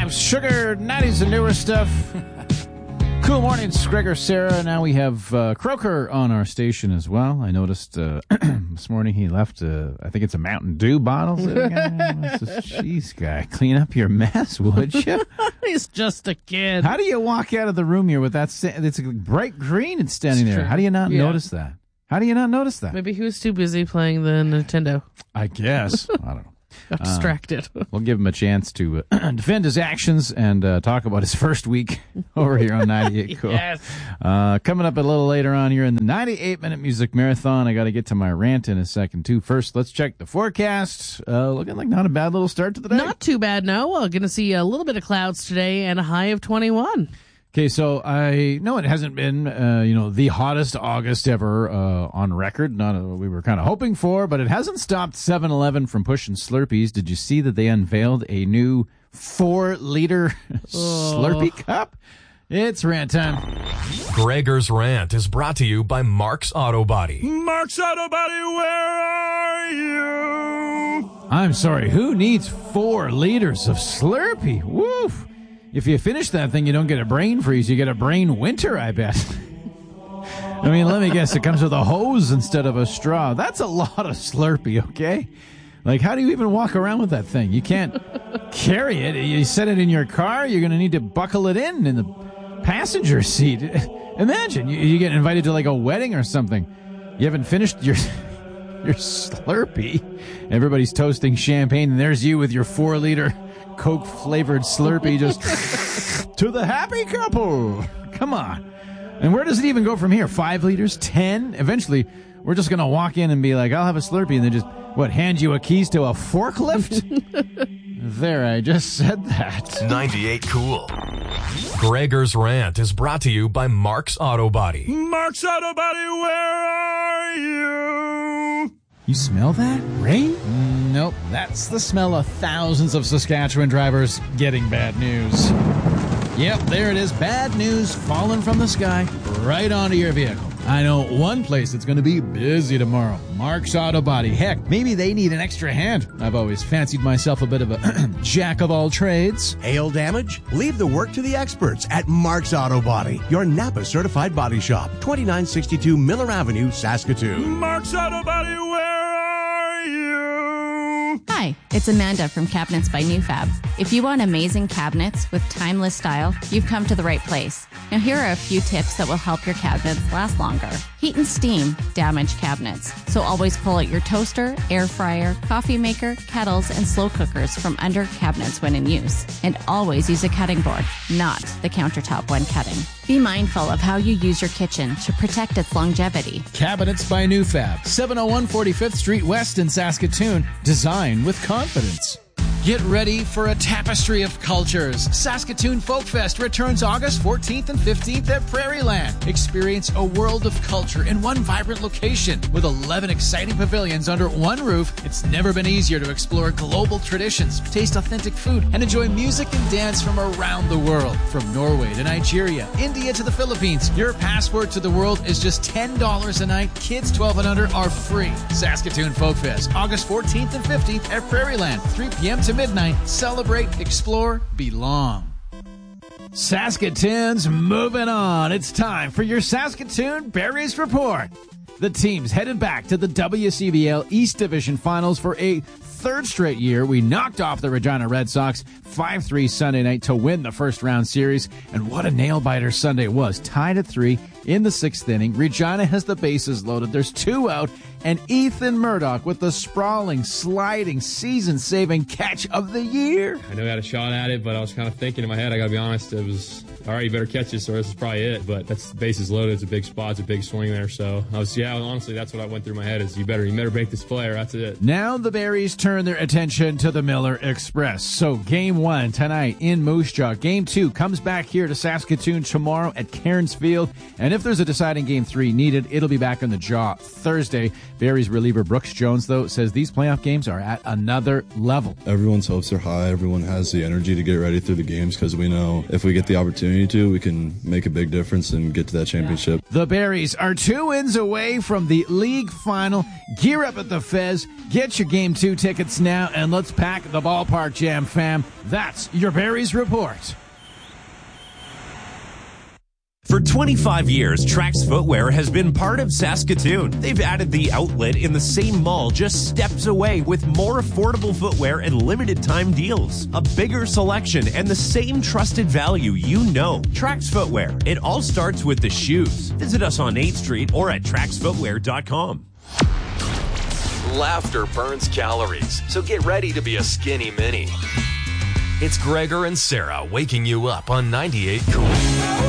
stuff. Sugar 90s and newer stuff. Cool mornings, Gregor, Sarah. Now we have Croker on our station as well. I noticed this morning he left, I think it's a Mountain Dew bottle. Jeez, guy, clean up your mess, would you? He's just a kid. How do you walk out of the room here with that? It's a bright green it's standing there. How do you not notice that? How do you not notice that? Maybe he was too busy playing the Nintendo. I guess. I don't know. Got distracted. We'll give him a chance to defend his actions and talk about his first week over here on 98 Cool. Yes. Coming up a little later on here in the 98-minute music marathon. I got to get to my rant in a second, too. First, let's check the forecast. Looking like not a bad little start to the day. Not too bad, no. We're going to see a little bit of clouds today and a high of 21. Okay, so I know it hasn't been, the hottest August ever on record. Not what we were kind of hoping for, but it hasn't stopped 7-Eleven from pushing Slurpees. Did you see that they unveiled a new 4-liter Slurpee cup? It's rant time. Gregor's Rant is brought to you by Mark's Auto Body. Mark's Auto Body, where are you? I'm sorry, who needs 4 liters of Slurpee? Woof! If you finish that thing, you don't get a brain freeze. You get a brain winter, I bet. I mean, let me guess. It comes with a hose instead of a straw. That's a lot of Slurpee, okay? Like, how do you even walk around with that thing? You can't carry it. You set it in your car. You're going to need to buckle it in the passenger seat. Imagine, you get invited to, like, a wedding or something. You haven't finished your Slurpee. Everybody's toasting champagne, and there's you with your 4-liter Coke-flavored Slurpee just to the happy couple. Come on. And where does it even go from here? 5 liters? 10? Eventually, we're just going to walk in and be like, I'll have a Slurpee, and then just, hand you a keys to a forklift? There, I just said that. 98 Cool. Gregor's Rant is brought to you by Mark's Auto Body. Mark's Auto Body, where are you? You smell that? Rain? Nope. That's the smell of thousands of Saskatchewan drivers getting bad news. Yep, there it is. Bad news falling from the sky right onto your vehicle. I know one place that's going to be busy tomorrow. Mark's Auto Body. Heck, maybe they need an extra hand. I've always fancied myself a bit of a jack of all trades. Hail damage? Leave the work to the experts at Mark's Auto Body, your Napa certified body shop, 2962 Miller Avenue, Saskatoon. Mark's Auto Body, where are you? Hi, it's Amanda from Cabinets by Newfab. If you want amazing cabinets with timeless style, you've come to the right place. Now here are a few tips that will help your cabinets last longer. Heat and steam damage cabinets, so always pull out your toaster, air fryer, coffee maker, kettles, and slow cookers from under cabinets when in use. And always use a cutting board, not the countertop when cutting. Be mindful of how you use your kitchen to protect its longevity. Cabinets by Newfab, 701 45th Street West in Saskatoon. Design with confidence. Get ready for a tapestry of cultures. Saskatoon Folk Fest returns August 14th and 15th at Prairieland. Experience a world of culture in one vibrant location with 11 exciting pavilions under one roof. It's never been easier to explore global traditions, taste authentic food, and enjoy music and dance from around the world. From Norway to Nigeria, India to the Philippines, your passport to the world is just $10 a night. Kids 12 and under are free. Saskatoon Folk Fest, August 14th and 15th at Prairieland, 3 p.m. to midnight. Celebrate, explore, belong. Saskatoon's moving on. It's time for your Saskatoon Berries Report. The team's headed back to the WCBL East Division Finals for a third straight year. We knocked off the Regina Red Sox 5-3 Sunday night to win the first round series. And what a nail-biter Sunday was. Tied at 3 in the 6th inning. Regina has the bases loaded. There's 2 out. And Ethan Murdoch with the sprawling, sliding, season-saving catch of the year. I know I had a shot at it, but I was kind of thinking in my head, I got to be honest, it was, all right, you better catch this or this is probably it. But that's bases loaded. It's a big spot. It's a big swing there. So honestly, that's what I went through my head is you better make this play or that's it. Now the Berries turn their attention to the Miller Express. So Game 1 tonight in Moose Jaw. Game 2 comes back here to Saskatoon tomorrow at Cairns Field. And if if there's a deciding Game 3 needed, it'll be back on the jaw Thursday. Barrie's reliever Brooks Jones, though, says these playoff games are at another level. Everyone's hopes are high. Everyone has the energy to get ready through the games because we know if we get the opportunity to, we can make a big difference and get to that championship. The Berries are 2 wins away from the league final. Gear up at the Fez. Get your Game 2 tickets now, and let's pack the ballpark, Jam fam. That's your Berries report. For 25 years, Trax Footwear has been part of Saskatoon. They've added the outlet in the same mall just steps away with more affordable footwear and limited time deals. A bigger selection and the same trusted value you know. Trax Footwear. It all starts with the shoes. Visit us on 8th Street or at traxfootwear.com. Laughter burns calories, so get ready to be a skinny mini. It's Gregor and Sarah waking you up on 98 Cool.